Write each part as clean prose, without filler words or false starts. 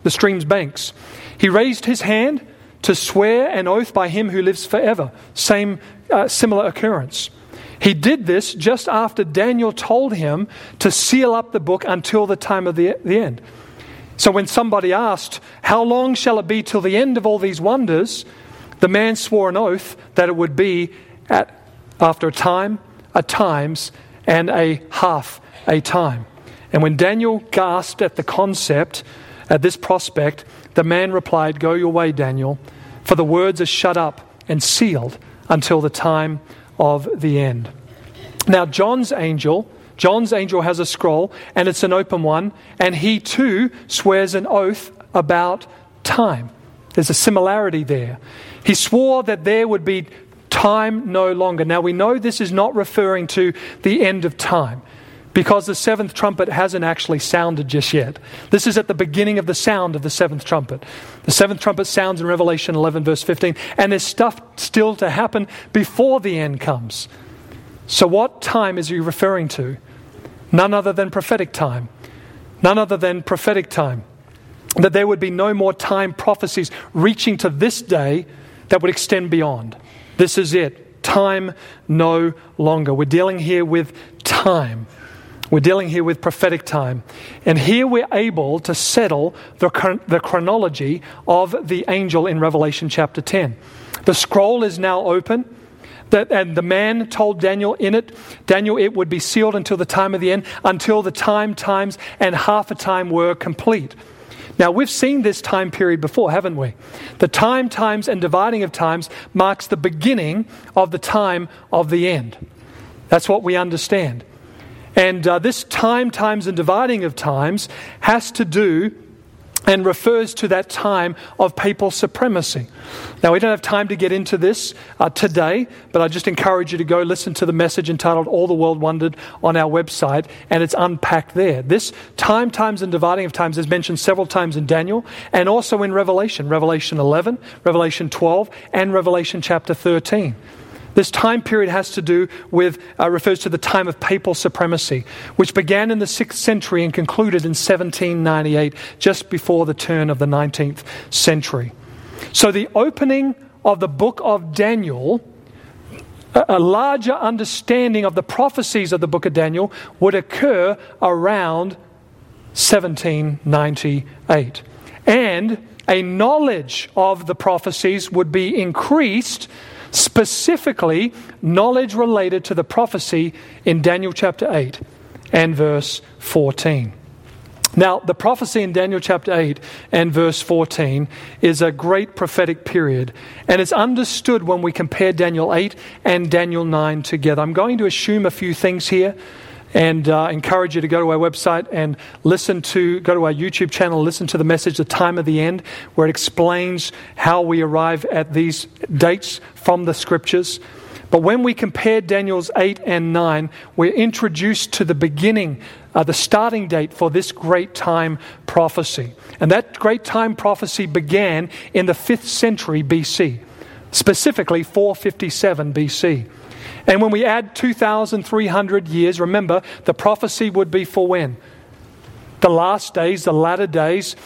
the stream's banks. He raised his hand to swear an oath by him who lives forever. Similar occurrence. He did this just after Daniel told him to seal up the book until the time of the end. So when somebody asked, how long shall it be till the end of all these wonders? The man swore an oath that it would be after a time, a times, and a half a time. And when Daniel gasped at the concept, at this prospect, the man replied, go your way, Daniel, for the words are shut up and sealed until the time of the end. Now John's angel has a scroll, and it's an open one, and he too swears an oath about time. There's a similarity there. He swore that there would be time no longer. Now we know this is not referring to the end of time, because the seventh trumpet hasn't actually sounded just yet. This is at the beginning of the sound of the seventh trumpet. The seventh trumpet sounds in Revelation 11 verse 15, and there's stuff still to happen before the end comes. So what time is he referring to? None other than prophetic time. None other than prophetic time. That there would be no more time prophecies reaching to this day that would extend beyond. This is it. Time no longer. We're dealing here with time. We're dealing here with prophetic time. And here we're able to settle the chronology of the angel in Revelation chapter 10. The scroll is now open. And the man told Daniel it would be sealed until the time of the end, until the time, times, and half a time were complete. Now, we've seen this time period before, haven't we? The time, times, and dividing of times marks the beginning of the time of the end. That's what we understand. And this time, times, and dividing of times has to do and refers to that time of papal supremacy. Now, we don't have time to get into this today, but I just encourage you to go listen to the message entitled All the World Wondered on our website, and it's unpacked there. This time, times, and dividing of times is mentioned several times in Daniel and also in Revelation 11, Revelation 12, and Revelation chapter 13. This time period has to do with, refers to the time of papal supremacy, which began in the 6th century and concluded in 1798, just before the turn of the 19th century. So the opening of the book of Daniel, a larger understanding of the prophecies of the book of Daniel would occur around 1798. And a knowledge of the prophecies would be increased, specifically knowledge related to the prophecy in Daniel chapter 8 and verse 14. Now, the prophecy in Daniel chapter 8 and verse 14 is a great prophetic period, and it's understood when we compare Daniel 8 and Daniel 9 together. I'm going to assume a few things here and encourage you to go to our website and go to our YouTube channel, listen to the message, The Time of the End, where it explains how we arrive at these dates from the scriptures. But when we compare Daniel's 8 and 9, we're introduced to the beginning, the starting date for this great time prophecy. And that great time prophecy began in the 5th century BC, specifically 457 BC. And when we add 2,300 years, remember, the prophecy would be for when? The last days, the latter days,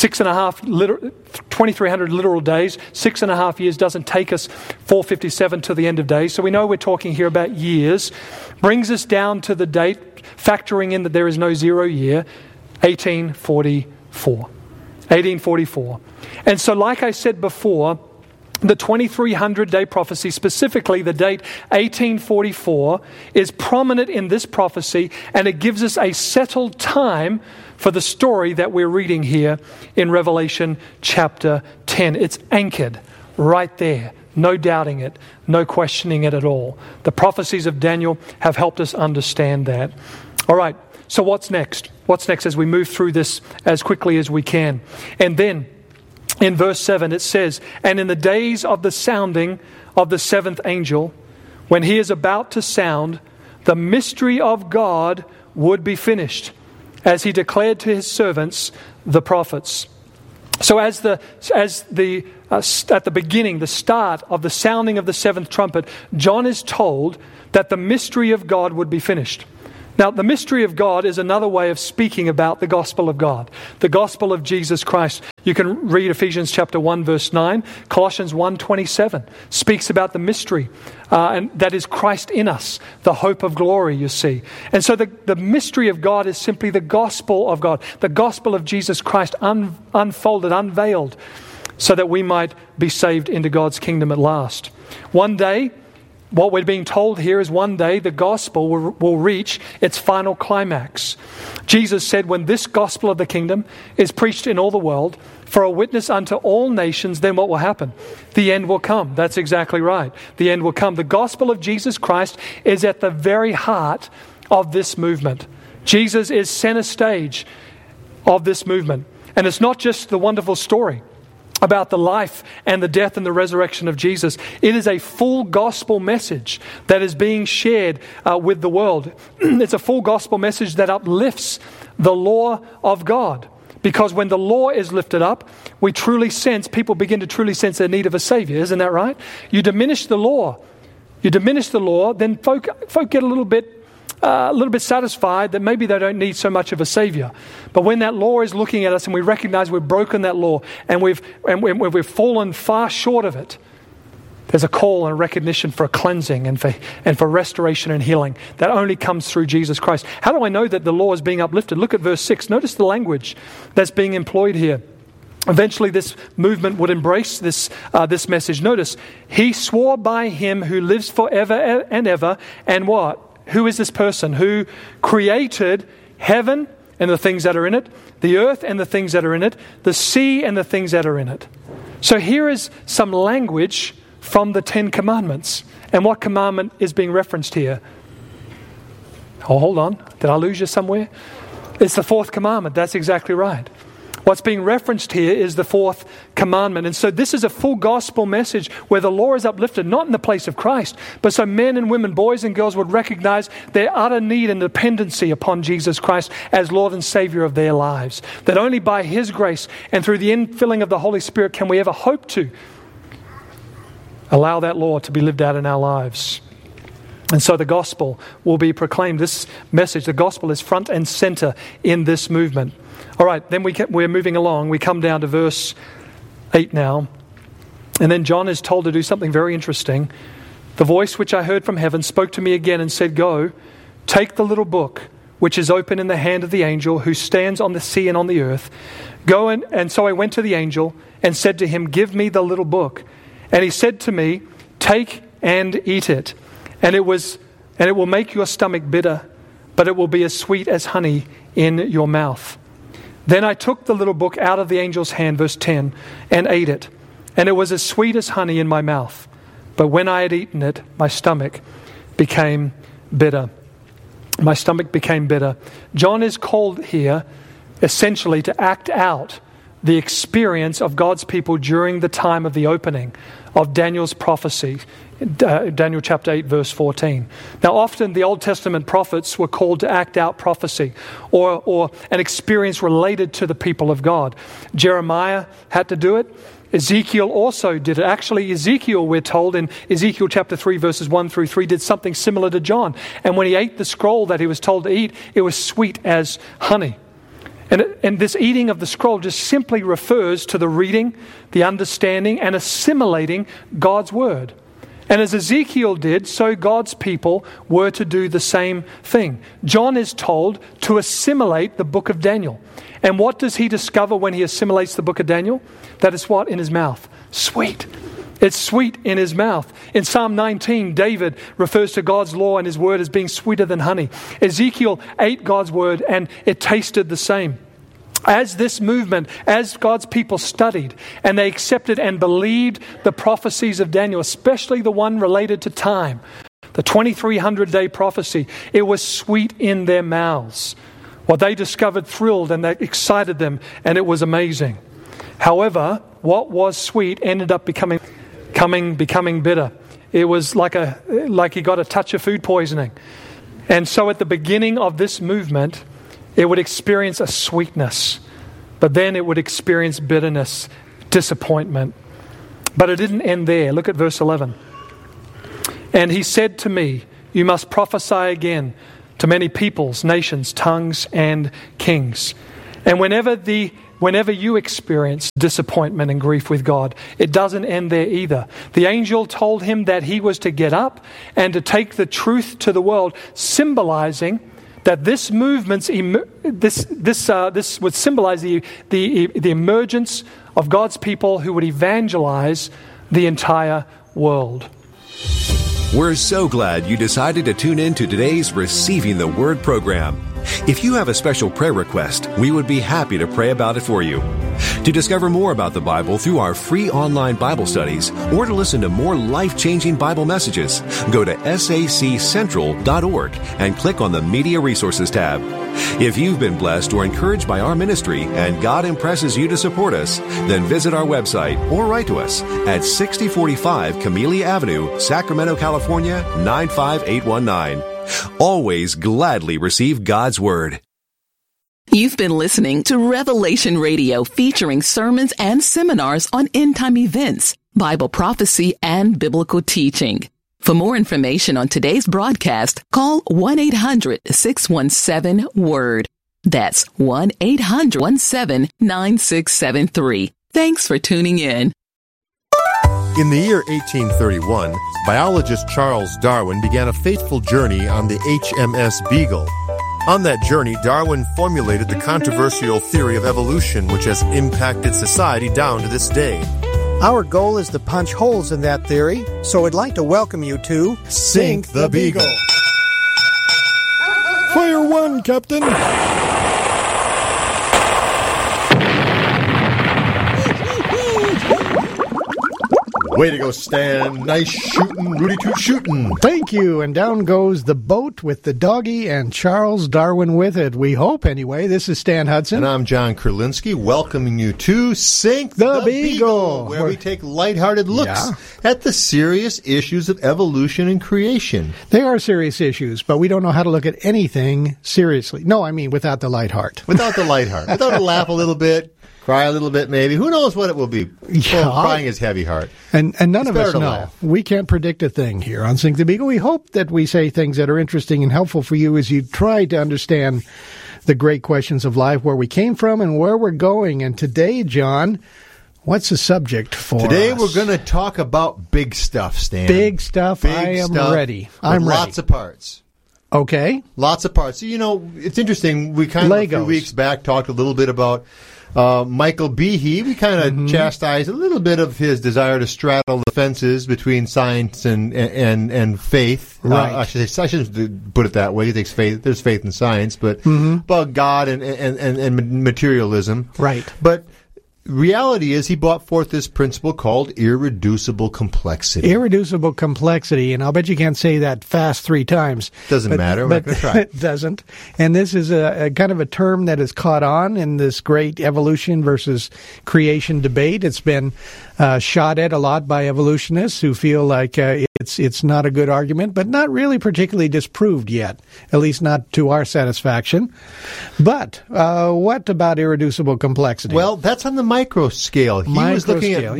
2,300 literal days, 6.5 years doesn't take us 457 to the end of days. So we know we're talking here about years. Brings us down to the date, factoring in that there is no 0 year, 1844. 1844. And so like I said before, the 2300-day prophecy, specifically the date 1844, is prominent in this prophecy, and it gives us a settled time for the story that we're reading here in Revelation chapter 10. It's anchored right there. No doubting it, no questioning it at all. The prophecies of Daniel have helped us understand that. All right, so what's next? What's next as we move through this as quickly as we can? And then, in verse 7 it says, and in the days of the sounding of the seventh angel, when he is about to sound, the mystery of God would be finished, as he declared to his servants, the prophets. So at the beginning, the start of the sounding of the seventh trumpet, John is told that the mystery of God would be finished. Now, the mystery of God is another way of speaking about the gospel of God, the gospel of Jesus Christ. You can read Ephesians chapter 1, verse 9. Colossians 1:27 speaks about the mystery, and that is Christ in us, the hope of glory, you see. And so the mystery of God is simply the gospel of God, the gospel of Jesus Christ unfolded, unveiled, so that we might be saved into God's kingdom at last. One day, what we're being told here is one day the gospel will reach its final climax. Jesus said, when this gospel of the kingdom is preached in all the world for a witness unto all nations, then what will happen? The end will come. That's exactly right. The end will come. The gospel of Jesus Christ is at the very heart of this movement. Jesus is center stage of this movement. And it's not just the wonderful story about the life and the death and the resurrection of Jesus. It is a full gospel message that is being shared with the world. It's a full gospel message that uplifts the law of God. Because when the law is lifted up, people begin to truly sense their need of a Savior. Isn't that right? You diminish the law, then folk get a little bit satisfied that maybe they don't need so much of a Savior. But when that law is looking at us and we recognize we've broken that law and we've fallen far short of it, there's a call and a recognition for a cleansing and for restoration and healing that only comes through Jesus Christ. How do I know that the law is being uplifted? Look at verse 6. Notice the language that's being employed here. Eventually this movement would embrace this message. Notice, he swore by him who lives forever and ever, and what? Who is this person who created heaven and the things that are in it, the earth and the things that are in it, the sea and the things that are in it? So here is some language from the 10 Commandments. And what commandment is being referenced here? Oh, hold on. Did I lose you somewhere? It's the 4th commandment. That's exactly right. What's being referenced here is the 4th commandment. And so this is a full gospel message where the law is uplifted, not in the place of Christ, but so men and women, boys and girls would recognize their utter need and dependency upon Jesus Christ as Lord and Savior of their lives. That only by His grace and through the infilling of the Holy Spirit can we ever hope to allow that law to be lived out in our lives. And so the gospel will be proclaimed. This message, the gospel, is front and center in this movement. All right, then we're moving along. We come down to verse 8 now. And then John is told to do something very interesting. The voice which I heard from heaven spoke to me again and said, "Go, take the little book which is open in the hand of the angel who stands on the sea and on the earth. Go and so I went to the angel and said to him, 'Give me the little book.' And he said to me, 'Take and eat it. And it will make your stomach bitter, but it will be as sweet as honey in your mouth.' Then I took the little book out of the angel's hand," verse 10, "and ate it. And it was as sweet as honey in my mouth. But when I had eaten it, my stomach became bitter." My stomach became bitter. John is called here essentially to act out the experience of God's people during the time of the opening of Daniel's prophecy. Daniel chapter 8, verse 14. Now, often the Old Testament prophets were called to act out prophecy or an experience related to the people of God. Jeremiah had to do it. Ezekiel also did it. Actually, Ezekiel, we're told in Ezekiel chapter 3, verses 1 through 3, did something similar to John. And when he ate the scroll that he was told to eat, it was sweet as honey. And this eating of the scroll just simply refers to the reading, the understanding, and assimilating God's word. And as Ezekiel did, so God's people were to do the same thing. John is told to assimilate the book of Daniel. And what does he discover when he assimilates the book of Daniel? That it's what? In his mouth. Sweet. It's sweet in his mouth. In Psalm 19, David refers to God's law and his word as being sweeter than honey. Ezekiel ate God's word and it tasted the same. As this movement, as God's people studied and they accepted and believed the prophecies of Daniel, especially the one related to time, the 2300-day prophecy, it was sweet in their mouths. What they discovered thrilled and that excited them, and it was amazing. However, what was sweet ended up becoming bitter. It was like he got a touch of food poisoning. And so at the beginning of this movement, it would experience a sweetness, but then it would experience bitterness, disappointment. But it didn't end there. Look at verse 11. "And he said to me, 'You must prophesy again to many peoples, nations, tongues, and kings. And whenever you experience disappointment and grief with God, it doesn't end there either. The angel told him that he was to get up and to take the truth to the world, symbolizing that this movement's this would symbolize the emergence of God's people who would evangelize the entire world. We're so glad you decided to tune in to today's Receiving the Word program. If you have a special prayer request, we would be happy to pray about it for you. To discover more about the Bible through our free online Bible studies, or to listen to more life-changing Bible messages, go to saccentral.org and click on the Media Resources tab. If you've been blessed or encouraged by our ministry and God impresses you to support us, then visit our website or write to us at 6045 Camellia Avenue, Sacramento, California, 95819. Always gladly receive God's Word. You've been listening to Revelation Radio, featuring sermons and seminars on end-time events, Bible prophecy, and biblical teaching. For more information on today's broadcast, call 1-800-617-WORD. That's 1-800-17-9673. Thanks for tuning in. In the year 1831, biologist Charles Darwin began a fateful journey on the HMS Beagle. On that journey, Darwin formulated the controversial theory of evolution, which has impacted society down to this day. Our goal is to punch holes in that theory, so I'd like to welcome you to Sink the Beagle. Fire one, Captain! Way to go, Stan. Nice shooting, Rudy Toot shooting. Thank you, and down goes the boat with the doggy and Charles Darwin with it. We hope, anyway. This is Stan Hudson. And I'm John Kurlinski, welcoming you to Sink the Beagle, where we take lighthearted looks at the serious issues of evolution and creation. They are serious issues, but we don't know how to look at anything seriously. No, I mean without the light heart. Without the light heart. Without a laugh a little bit. Cry a little bit, maybe. Who knows what it will be? Yeah. Well, crying is heavy heart. And none of us know. Laugh. We can't predict a thing here on Sink the Beagle. We hope that we say things that are interesting and helpful for you as you try to understand the great questions of life, where we came from and where we're going. And today, John, what's the subject for Today us? we're going to talk about big stuff, Stan. Big stuff. I am ready. I'm ready. Lots of parts. Okay. Lots of parts. You know, it's interesting. We kind of a few weeks back talked a little bit about Michael Behe. We kind of chastised a little bit of his desire to straddle the fences between science and faith. Right. I shouldn't put it that way. He thinks faith. There's faith in science, but about God and materialism. Right. But reality is he brought forth this principle called irreducible complexity. Irreducible complexity, and I'll bet you can't say that fast 3 times. Doesn't matter. We're not going to try. It doesn't. And this is a kind of a term that has caught on in this great evolution versus creation debate. It's been shot at a lot by evolutionists who feel like it's not a good argument, but not really particularly disproved yet, at least not to our satisfaction. But what about irreducible complexity? Well, that's on the micro scale. He's a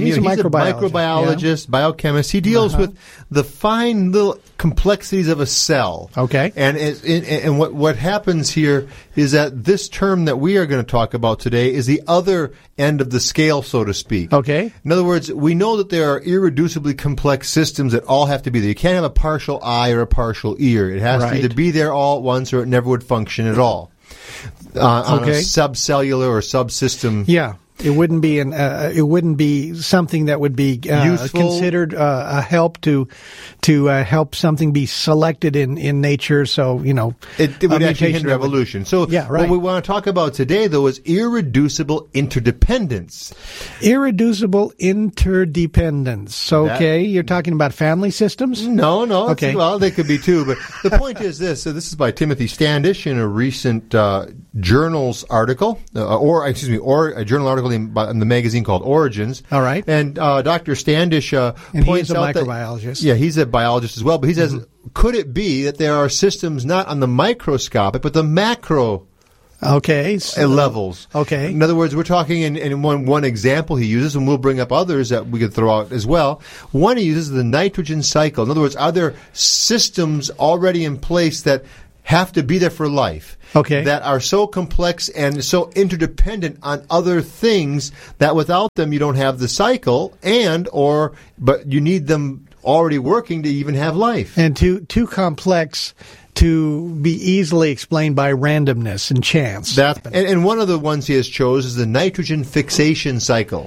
microbiologist, biochemist. He deals with the fine little complexities of a cell. Okay. And what happens here is that this term that we are going to talk about today is the other end of the scale, so to speak. Okay. In other words, we know that there are irreducibly complex systems that all have to be there. You can't have a partial eye or a partial ear. It has to either be there all at once or it never would function at all. On a subcellular or subsystem. Yeah. It wouldn't be it wouldn't be something that would be considered a help to help something be selected in nature. So it would actually hinder evolution. So what we want to talk about today, though, is irreducible interdependence. Irreducible interdependence. Okay, you're talking about family systems? No. Okay. Well, they could be too. But the point is this. So this is by Timothy Standish in a recent journals article, or a journal article in the magazine called Origins. All right. And Dr. Standish points out that... microbiologist. Yeah, he's a biologist as well. But he says, could it be that there are systems not on the microscopic, but the macro levels? Okay. In other words, we're talking in one example he uses, and we'll bring up others that we could throw out as well. One he uses the nitrogen cycle. In other words, are there systems already in place that have to be there for life. Okay. That are so complex and so interdependent on other things that without them you don't have the cycle but you need them already working to even have life. And too complex to be easily explained by randomness and chance. And one of the ones he has chose is the nitrogen fixation cycle.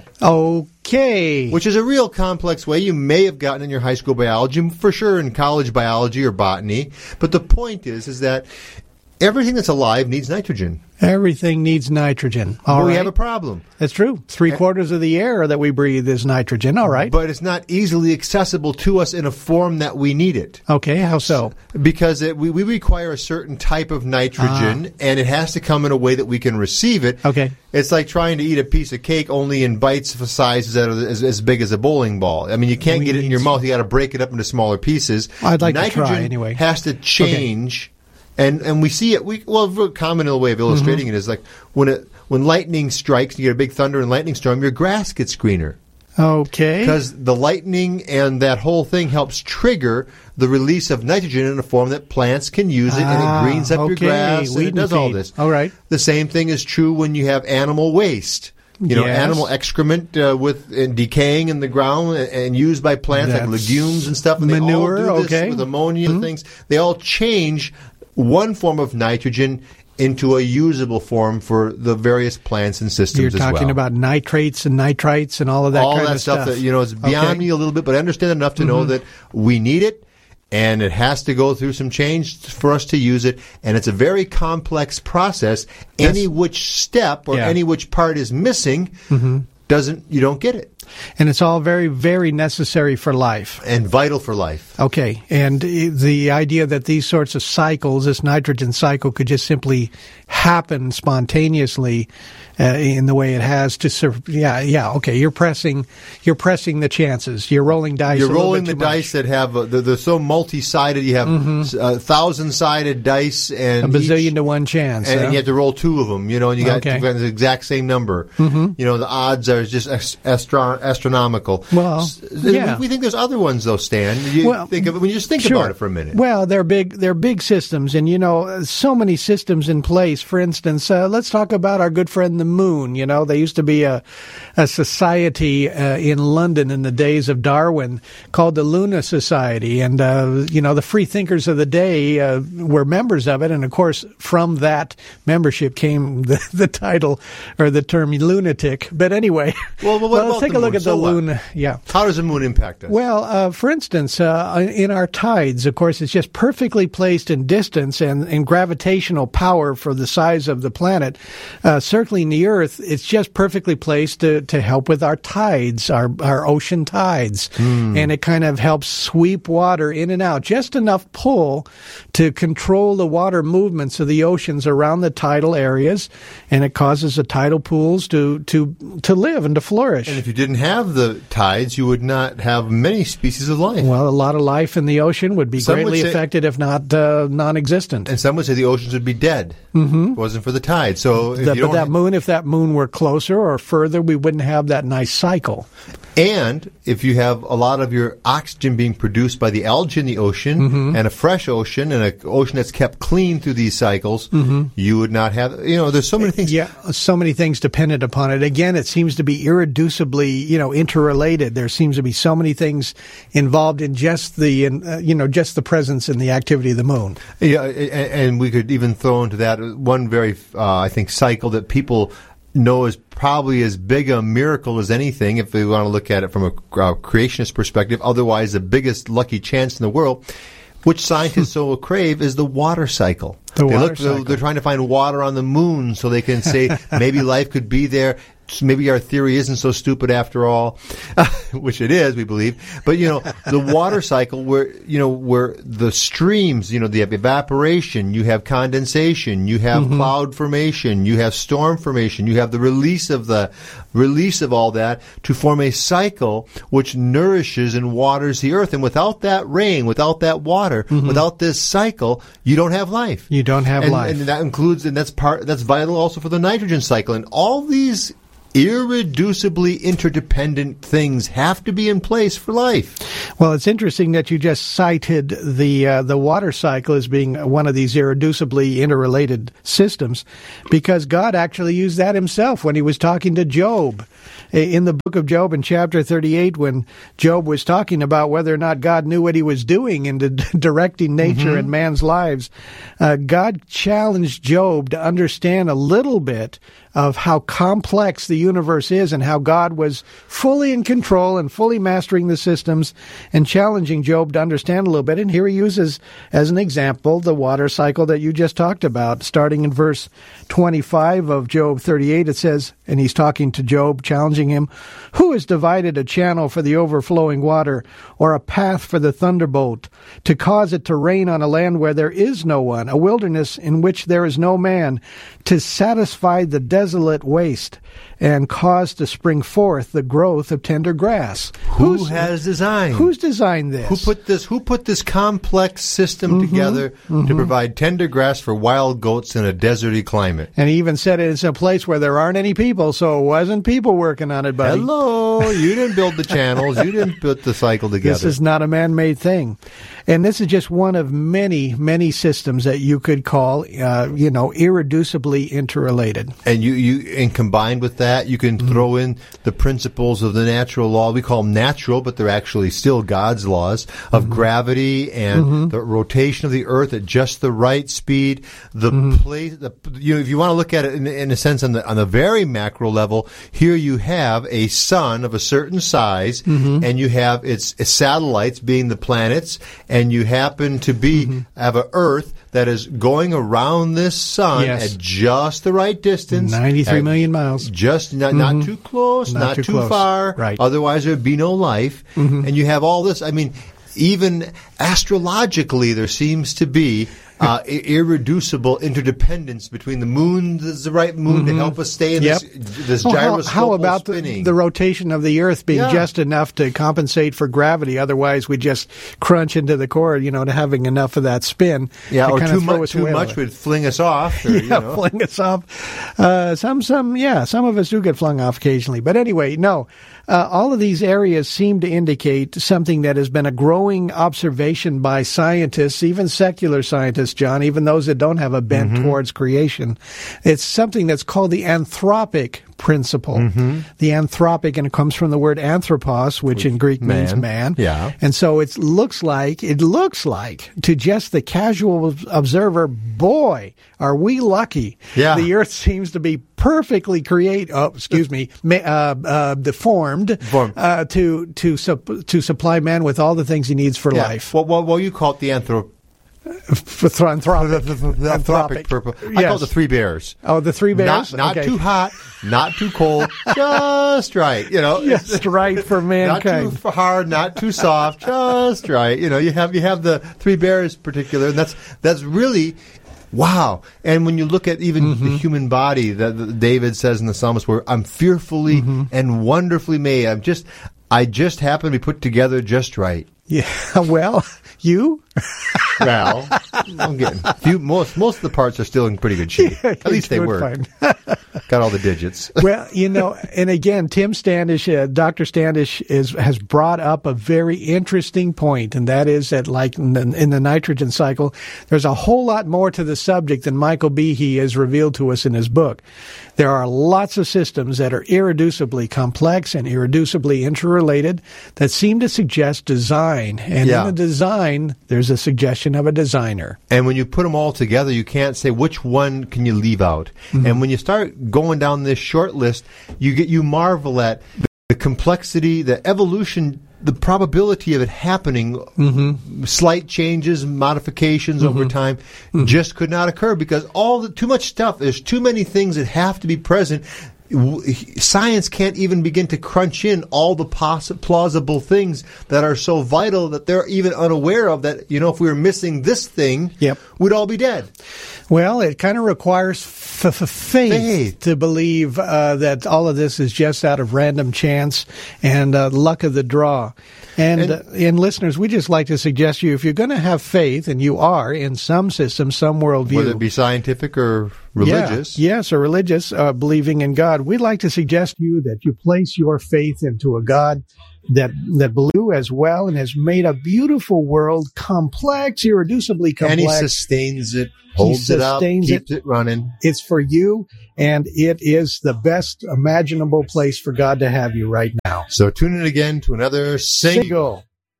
Okay. Which is a real complex way. You may have gotten in your high school biology, for sure in college biology or botany. But the point is that everything that's alive needs nitrogen. Everything needs nitrogen. We have a problem. That's true. 3/4 of the air that we breathe is nitrogen. All right. But it's not easily accessible to us in a form that we need it. Okay. How so? Because we require a certain type of nitrogen, and it has to come in a way that we can receive it. Okay. It's like trying to eat a piece of cake only in bites of sizes that are as big as a bowling ball. I mean, you can't get it in your mouth. You got to break it up into smaller pieces. I'd like nitrogen to try anyway. Has to change. Okay. And we see it. A common way of illustrating it is like when lightning strikes, you get a big thunder and lightning storm, your grass gets greener. Okay. Because the lightning and that whole thing helps trigger the release of nitrogen in a form that plants can use it, and it greens up your grass, and it does all this. All right. The same thing is true when you have animal waste. Animal excrement decaying in the ground and used by plants like legumes and stuff. And manure, they all do this with ammonia and things. They all change one form of nitrogen into a usable form for the various plants and systems as well. You're talking about nitrates and nitrites and all of that kind of stuff. All that stuff that, is beyond me a little bit, but I understand enough to know that we need it, and it has to go through some change for us to use it, and it's a very complex process. Any which step or any which part is missing, you don't get it. And it's all very, very necessary for life. And vital for life. Okay. And the idea that these sorts of cycles, this nitrogen cycle, could just simply happen spontaneously in the way it has to okay. You're pressing the chances. You're rolling dice. You're rolling the dice that have they're so multi-sided. You have 1,000-sided dice and a bazillion to one chance, and you have to roll two of them. And you got the exact same number. The odds are just astronomical. Well, we think there's other ones though, Stan. When you just think about it for a minute. Well, they're big systems, and so many systems in place. For instance, let's talk about our good friend the moon. There used to be a society in London in the days of Darwin called the Luna Society, and the free thinkers of the day were members of it, and of course from that membership came the title or the term lunatic. But anyway, let's take a look at the moon. Yeah. How does the moon impact us? Well, for instance, in our tides, of course, it's just perfectly placed in distance and gravitational power for the size of the planet, circling the Earth. It's just perfectly placed to help with our tides, our ocean tides. And it kind of helps sweep water in and out, just enough pull to control the water movements of the oceans around the tidal areas, and it causes the tidal pools to live and to flourish. And if you didn't have the tides, you would not have many species of life. Well, a lot of life in the ocean would be greatly affected, if not non-existent. And some would say the oceans would be dead if it wasn't for the tides. So if that moon were closer or further, we wouldn't have that nice cycle. And if you have a lot of your oxygen being produced by the algae in the ocean and a fresh ocean and an ocean that's kept clean through these cycles, you would not have, there's so many things. Yeah, so many things dependent upon it. Again, it seems to be irreducibly, interrelated. There seems to be so many things involved in just the presence and the activity of the moon. Yeah, and we could even throw into that one very, I think, cycle that people know is probably as big a miracle as anything if they want to look at it from a creationist perspective. Otherwise, the biggest lucky chance in the world, which scientists so crave, is the water cycle. They're trying to find water on the moon so they can say maybe life could be there. Maybe our theory isn't so stupid after all, which it is, we believe. But, the water cycle where the streams, you have evaporation, you have condensation, you have cloud formation, you have storm formation, you have the release of all that to form a cycle which nourishes and waters the earth. And without that rain, without that water, without this cycle, you don't have life. You don't have life. And that includes, and that's vital also for the nitrogen cycle. And all these irreducibly interdependent things have to be in place for life. Well, it's interesting that you just cited the water cycle as being one of these irreducibly interrelated systems, because God actually used that himself when he was talking to Job. In the book of Job in chapter 38, when Job was talking about whether or not God knew what he was doing in directing nature and man's lives, God challenged Job to understand a little bit of how complex the universe is and how God was fully in control and fully mastering the systems, and challenging Job to understand a little bit. And here he uses, as an example, the water cycle that you just talked about. Starting in verse 25 of Job 38, it says, and he's talking to Job, challenging him, "Who has divided a channel for the overflowing water, or a path for the thunderbolt, to cause it to rain on a land where there is no one, a wilderness in which there is no man, to satisfy the desolate waste, and cause to spring forth the growth of tender grass?" Who's designed this? Who put this complex system together to provide tender grass for wild goats in a deserty climate? And he even said it's a place where there aren't any people, so it wasn't people working on it, buddy. Hello, you didn't build the channels, you didn't put the cycle together. This is not a man-made thing. And this is just one of many, many systems that you could call, irreducibly interrelated. And and combined with that, you can throw in the principles of the natural law. We call them natural, but they're actually still God's laws of gravity and the rotation of the earth at just the right speed. If you want to look at it in a sense on the very macro level, here you have a sun of a certain size, and you have its satellites being the planets, and you happen to have an Earth that is going around this sun at just the right distance. 93 million miles. Just not too close, not too far. Right. Otherwise, there would be no life. And you have all this. I mean, even astrologically, there seems to be irreducible interdependence between the moon, the right moon to help us stay in this gyroscope spinning. How about the rotation of the Earth being just enough to compensate for gravity? Otherwise, we just crunch into the core, to having enough of that spin. Yeah, or too much would fling us off. Fling us off. Some of us do get flung off occasionally. But anyway, no. All of these areas seem to indicate something that has been a growing observation by scientists, even secular scientists, John, even those that don't have a bent towards creation. It's something that's called the anthropic principle. The anthropic, and it comes from the word anthropos, which in Greek means man. Yeah. And so it looks like to just the casual observer, boy, are we lucky. Yeah. The earth seems to be perfectly deformed to supply man with all the things he needs for life. Well, you call it the anthropic purple. I call it the three bears. Oh, the three bears? Not too hot, not too cold, just right. Just right for mankind. Not too hard, not too soft, just right. You have the three bears particular, and that's really wow. And when you look at even the human body, that David says in the Psalmist, where I'm fearfully and wonderfully made. I just happen to be put together just right. Yeah. Well, you? Well, I'm getting most of the parts are still in pretty good shape. At least they were. Got all the digits. Well, and again, Tim Standish, Dr. Standish has brought up a very interesting point, and that is that, like in the nitrogen cycle, there's a whole lot more to the subject than Michael Behe has revealed to us in his book. There are lots of systems that are irreducibly complex and irreducibly interrelated that seem to suggest design. And in the design, there's a suggestion of a designer. And when you put them all together, you can't say which one can you leave out. And when you start going down this short list, you marvel at the complexity, the evolution, the probability of it happening, slight changes, modifications over time, just could not occur because too much stuff. There's too many things that have to be present. Science can't even begin to crunch in all the plausible things that are so vital that they're even unaware of. That if we were missing this thing, we'd all be dead. Well, it kind of requires faith to believe that all of this is just out of random chance and luck of the draw. And listeners, we just like to suggest to you, if you're going to have faith, and you are in some system, some worldview, whether it be scientific or religious. Yes, or religious, believing in God. We'd like to suggest to you that you place your faith into a God that blew as well and has made a beautiful world, complex, irreducibly complex. And he sustains it, holds it up, keeps it running. It's for you, and it is the best imaginable place for God to have you right now. So tune in again to another single.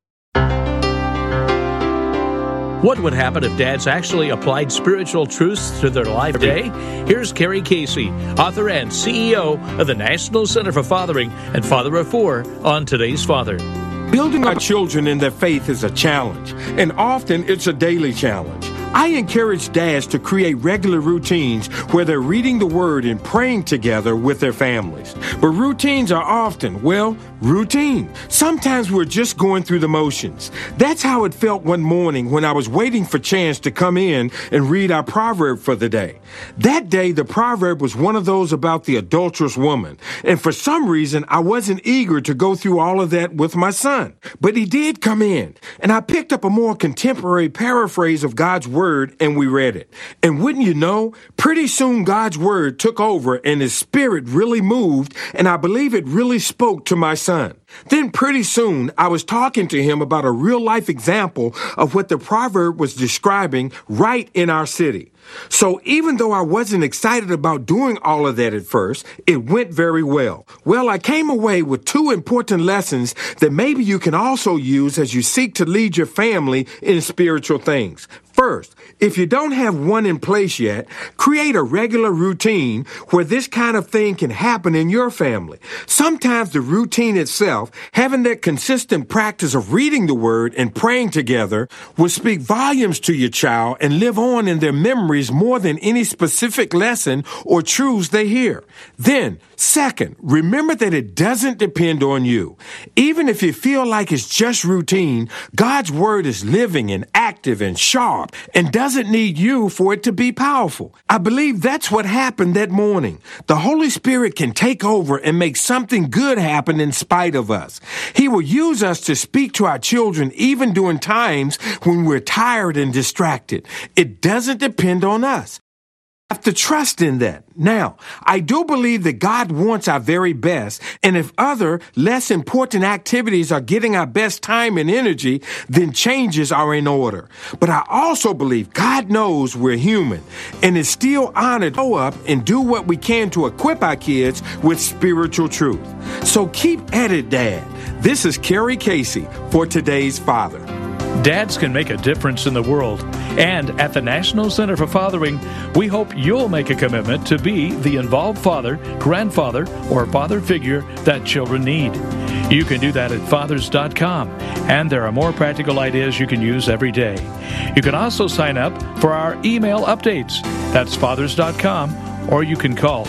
What would happen if dads actually applied spiritual truths to their life today? Here's Kerry Casey, author and CEO of the National Center for Fathering and Father of Four on Today's Father. Building our children in their faith is a challenge, and often it's a daily challenge. I encourage dads to create regular routines where they're reading the Word and praying together with their families. But routines are often, routine. Sometimes we're just going through the motions. That's how it felt one morning when I was waiting for Chance to come in and read our proverb for the day. That day, the proverb was one of those about the adulterous woman. And for some reason, I wasn't eager to go through all of that with my son. But he did come in, and I picked up a more contemporary paraphrase of God's Word, and we read it. And wouldn't you know, pretty soon God's Word took over and His Spirit really moved, and I believe it really spoke to my son. Then pretty soon I was talking to him about a real-life example of what the proverb was describing right in our city. So even though I wasn't excited about doing all of that at first, it went very well. Well, I came away with 2 important lessons that maybe you can also use as you seek to lead your family in spiritual things. First, if you don't have one in place yet, create a regular routine where this kind of thing can happen in your family. Sometimes the routine itself, having that consistent practice of reading the Word and praying together, will speak volumes to your child and live on in their memories more than any specific lesson or truths they hear. Then, second, remember that it doesn't depend on you. Even if you feel like it's just routine, God's Word is living and active and sharp and doesn't need you for it to be powerful. I believe that's what happened that morning. The Holy Spirit can take over and make something good happen in spite of us. He will use us to speak to our children even during times when we're tired and distracted. It doesn't depend on us. Have to trust in that. Now, I do believe that God wants our very best, and if other, less important activities are getting our best time and energy, then changes are in order. But I also believe God knows we're human, and is still honored to go up and do what we can to equip our kids with spiritual truth. So keep at it, Dad. This is Kerry Casey for Today's Father. Dads can make a difference in the world. And at the National Center for Fathering, we hope you'll make a commitment to be the involved father, grandfather, or father figure that children need. You can do that at fathers.com, and there are more practical ideas you can use every day. You can also sign up for our email updates. That's fathers.com, or you can call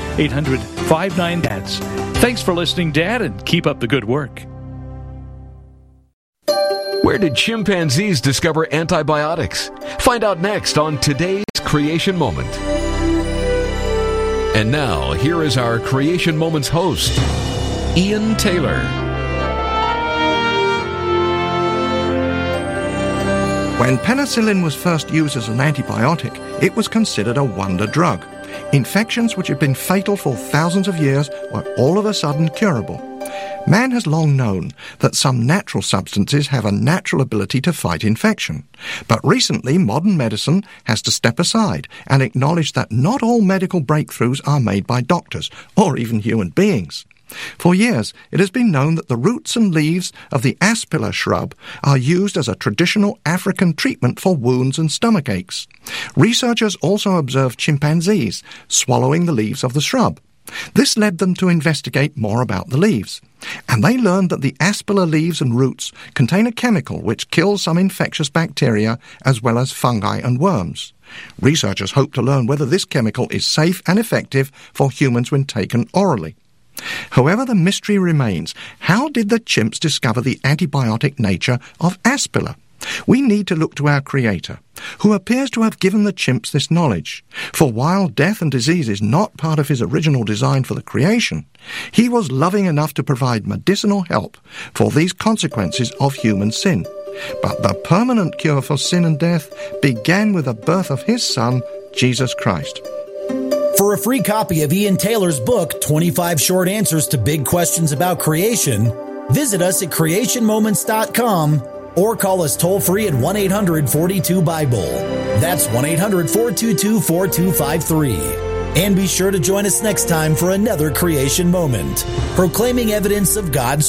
800-59-DADS. Thanks for listening, Dad, and keep up the good work. Where did chimpanzees discover antibiotics? Find out next on today's Creation Moment. And now, here is our Creation Moments host, Ian Taylor. When penicillin was first used as an antibiotic, it was considered a wonder drug. Infections which had been fatal for thousands of years were all of a sudden curable. Man has long known that some natural substances have a natural ability to fight infection. But recently, modern medicine has to step aside and acknowledge that not all medical breakthroughs are made by doctors, or even human beings. For years, it has been known that the roots and leaves of the aspilla shrub are used as a traditional African treatment for wounds and stomach aches. Researchers also observed chimpanzees swallowing the leaves of the shrub. This led them to investigate more about the leaves, and they learned that the aspilla leaves and roots contain a chemical which kills some infectious bacteria as well as fungi and worms. Researchers hope to learn whether this chemical is safe and effective for humans when taken orally. However, the mystery remains. How did the chimps discover the antibiotic nature of aspilla? We need to look to our Creator, who appears to have given the chimps this knowledge. For while death and disease is not part of his original design for the creation, he was loving enough to provide medicinal help for these consequences of human sin. But the permanent cure for sin and death began with the birth of his Son, Jesus Christ. For a free copy of Ian Taylor's book, 25 Short Answers to Big Questions About Creation, visit us at creationmoments.com or call us toll-free at 1-800-42-BIBLE. That's 1-800-422-4253. And be sure to join us next time for another Creation Moment, proclaiming evidence of God's